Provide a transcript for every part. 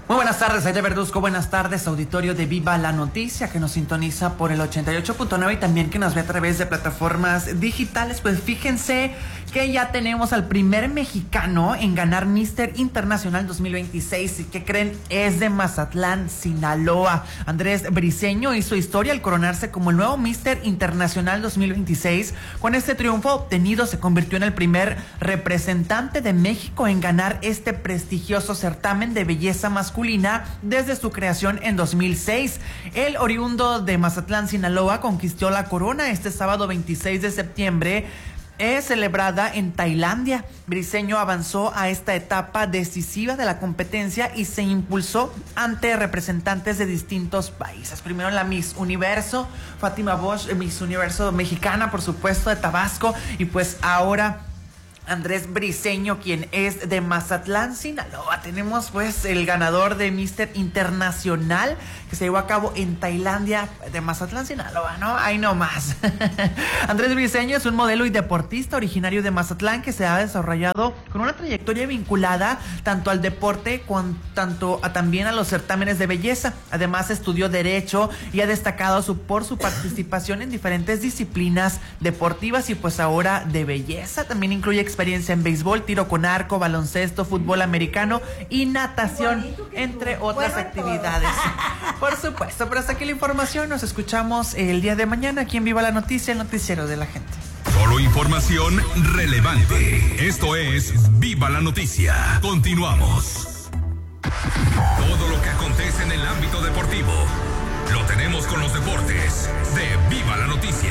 Muy buenas tardes, Aide Verduzco. Buenas tardes, auditorio de Viva la Noticia, que nos sintoniza por el 88.9 y también que nos ve a través de plataformas digitales. Pues fíjense que ya tenemos al primer mexicano en ganar Mister Internacional 2026. ¿Y qué creen? Es de Mazatlán, Sinaloa. Andrés Briceño hizo historia al coronarse como el nuevo Mister Internacional 2026. Con este triunfo obtenido, se convirtió en el primer representante de México en ganar este prestigioso certamen de belleza masculina desde su creación en 2006. El oriundo de Mazatlán, Sinaloa, conquistó la corona este sábado 26 de septiembre. Es celebrada en Tailandia. Briceño avanzó a esta etapa decisiva de la competencia y se impulsó ante representantes de distintos países. Primero la Miss Universo, Fátima Bosch, Miss Universo mexicana, por supuesto, de Tabasco, y pues ahora Andrés Briceño, quien es de Mazatlán, Sinaloa. Tenemos pues el ganador de Mister Internacional que se llevó a cabo en Tailandia, de Mazatlán, Sinaloa, ¿no? Ahí nomás. Andrés Briceño es un modelo y deportista originario de Mazatlán que se ha desarrollado con una trayectoria vinculada tanto al deporte también a los certámenes de belleza. Además estudió Derecho y ha destacado por su participación en diferentes disciplinas deportivas y pues ahora de belleza. También incluye experiencia en béisbol, tiro con arco, baloncesto, fútbol americano y natación, entre otras actividades. Por supuesto, pero hasta aquí la información. Nos escuchamos el día de mañana aquí en Viva la Noticia, el noticiero de la gente. Solo información relevante. Esto es Viva la Noticia. Continuamos. Todo lo que acontece en el ámbito deportivo lo tenemos con los deportes de Viva la Noticia.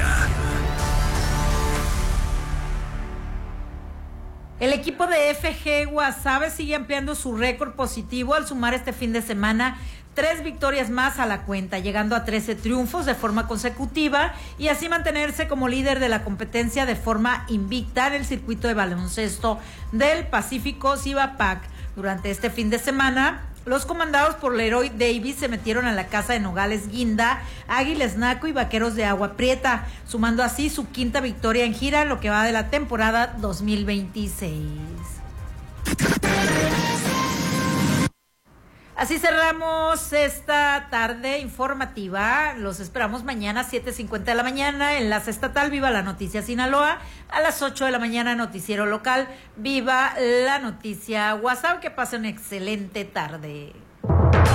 El equipo de FG Guasave sigue ampliando su récord positivo al sumar este fin de semana 3 victorias más a la cuenta, llegando a 13 triunfos de forma consecutiva y así mantenerse como líder de la competencia de forma invicta en el circuito de baloncesto del Pacífico Cibapac. Durante este fin de semana, los comandados por Leroy Davis se metieron a la casa de Nogales Guinda, Águilas Naco y Vaqueros de Agua Prieta, sumando así su 5ª victoria en gira en lo que va de la temporada 2026. Así cerramos esta tarde informativa. Los esperamos mañana a 7:50 de la mañana, Enlace Estatal Viva la Noticia Sinaloa. A las 8 de la mañana, noticiero local Viva la Noticia WhatsApp. Que pasen una excelente tarde.